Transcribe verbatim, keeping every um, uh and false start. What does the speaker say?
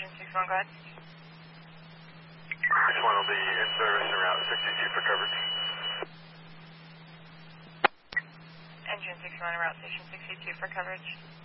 Engine six one, go ahead. six one will be in service en route sixty-two for coverage. Engine six one, route station sixty-two for coverage.